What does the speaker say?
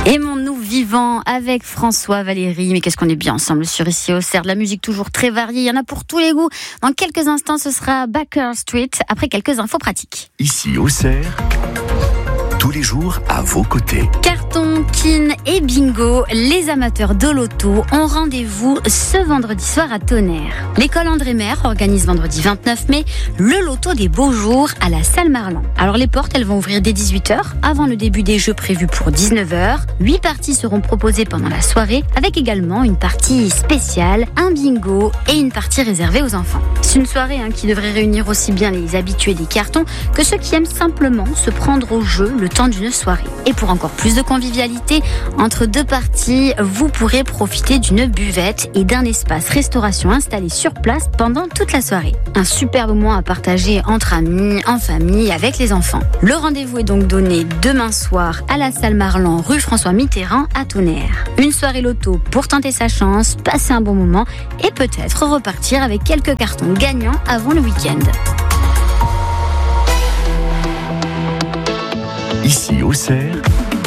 Aimons-nous vivant avec François, Valérie. Mais qu'est-ce qu'on est bien ensemble sur Ici Auxerre. De la musique toujours très variée. Il y en a pour tous les goûts. Dans quelques instants, ce sera Baker Street. Après quelques infos pratiques. Ici Auxerre, tous les jours à vos côtés. Carton, kin et bingo, les amateurs de loto ont rendez-vous ce vendredi soir à Tonnerre. L'école André Maire organise vendredi 29 mai le loto des beaux jours à la salle Marlan. Alors les portes, elles vont ouvrir dès 18h avant le début des jeux prévus pour 19h. 8 parties seront proposées pendant la soirée avec également une partie spéciale, un bingo et une partie réservée aux enfants. C'est une soirée qui devrait réunir aussi bien les habitués des cartons que ceux qui aiment simplement se prendre au jeu le temps d'une soirée. Et pour encore plus de convivialité, entre deux parties, vous pourrez profiter d'une buvette et d'un espace restauration installé sur place pendant toute la soirée. Un superbe moment à partager entre amis, en famille, avec les enfants. Le rendez-vous est donc donné demain soir à la salle Marlan, rue François Mitterrand à Tonnerre. Une soirée loto pour tenter sa chance, passer un bon moment et peut-être repartir avec quelques cartons gagnants avant le week-end. Ici Auxerre,